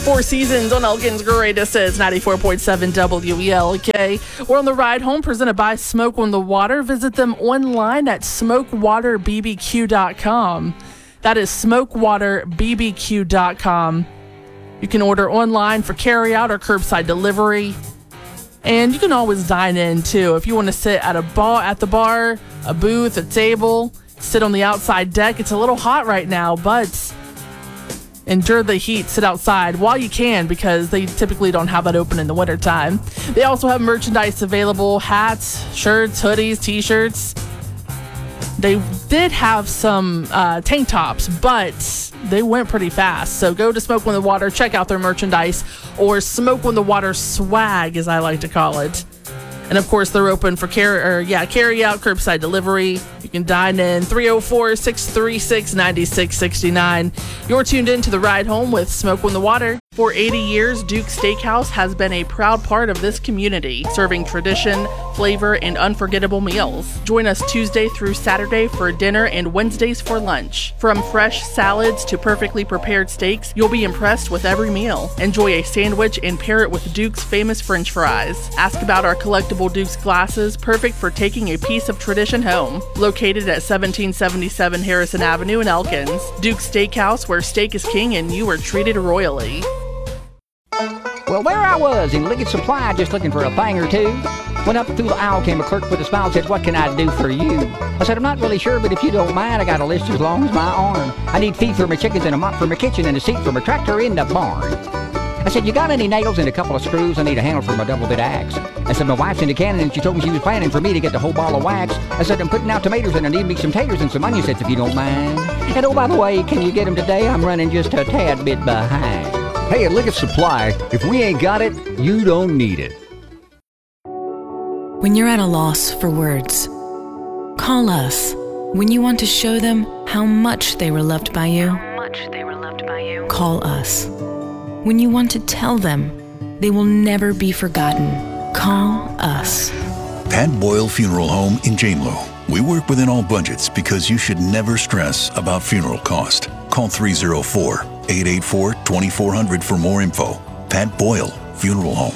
Four Seasons on Elgin's Greatest Hits, 94.7 WELK. We're on the ride home, presented by Smoke on the Water. Visit them online at smokewaterbbq.com. That is smokewaterbbq.com. You can order online for carryout or curbside delivery. And you can always dine in, too. If you want to sit at the bar, a booth, a table, sit on the outside deck. It's a little hot right now, but endure the heat, sit outside while you can, because they typically don't have that open in the wintertime. They also have merchandise available, hats, shirts, hoodies, t-shirts. They did have some tank tops, but they went pretty fast. So go to Smoke on the Water, check out their merchandise, or Smoke on the Water swag, as I like to call it. And of course, they're open for carry out, curbside delivery. You can dine in, 304-636-9669. You're tuned in to the ride home with Smoke on the Water. For 80 years, Duke's Steakhouse has been a proud part of this community, serving tradition, flavor, and unforgettable meals. Join us Tuesday through Saturday for dinner and Wednesdays for lunch. From fresh salads to perfectly prepared steaks, you'll be impressed with every meal. Enjoy a sandwich and pair it with Duke's famous French fries. Ask about our collectible Duke's glasses, perfect for taking a piece of tradition home. Located at 1777 Harrison Avenue in Elkins. Duke's Steakhouse, where steak is king and you are treated royally. Well, there I was in Liggett Supply, just looking for a thing or two. Went up through the aisle, came a clerk with a smile, said, "What can I do for you?" I said, "I'm not really sure, but if you don't mind, I got a list as long as my arm. I need feed for my chickens and a mop for my kitchen and a seat for my tractor in the barn." I said, "You got any nails and a couple of screws? I need a handle for my double-bit axe." I said, "My wife's in the cannon and she told me she was planning for me to get the whole ball of wax." I said, "I'm putting out tomatoes and I need me some taters and some onion sets if you don't mind. And oh, by the way, can you get them today? I'm running just a tad bit behind." Hey, at Liggett Supply, if we ain't got it, you don't need it. When you're at a loss for words, call us. When you want to show them how much they were loved by you, call us. When you want to tell them they will never be forgotten, call us. Pat Boyle Funeral Home in Janelo. We work within all budgets because you should never stress about funeral cost. Call 304-884-2400 for more info. Pat Boyle Funeral Home.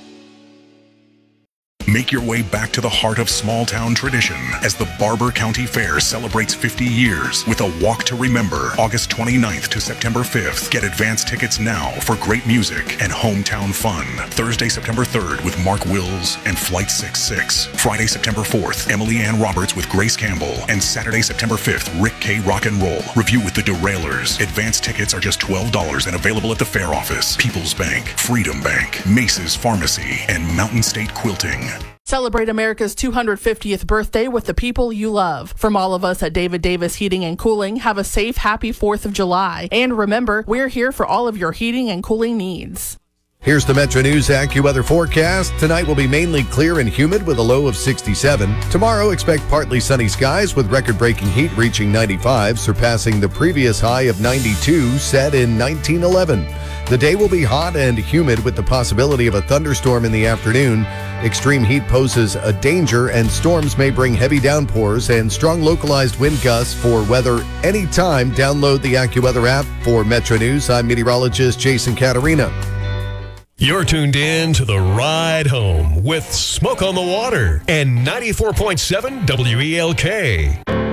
Make your way back to the heart of small-town tradition as the Barber County Fair celebrates 50 years with a Walk to Remember, August 29th to September 5th. Get advance tickets now for great music and hometown fun. Thursday, September 3rd with Mark Wills and Flight 66. Friday, September 4th, Emily Ann Roberts with Grace Campbell. And Saturday, September 5th, Rick K. Rock and Roll. Review with the Derailers. Advance tickets are just $12 and available at the fair office, People's Bank, Freedom Bank, Mace's Pharmacy, and Mountain State Quilting. Celebrate America's 250th birthday with the people you love. From all of us at David Davis Heating and Cooling, have a safe, happy 4th of July. And remember, we're here for all of your heating and cooling needs. Here's the Metro News AccuWeather forecast. Tonight will be mainly clear and humid with a low of 67. Tomorrow, expect partly sunny skies with record-breaking heat reaching 95, surpassing the previous high of 92 set in 1911. The day will be hot and humid with the possibility of a thunderstorm in the afternoon. Extreme heat poses a danger, and storms may bring heavy downpours and strong localized wind gusts. For weather anytime, download the AccuWeather app. For Metro News, I'm meteorologist Jason Caterina. You're tuned in to The Ride Home with Smoke on the Water and 94.7 WELK.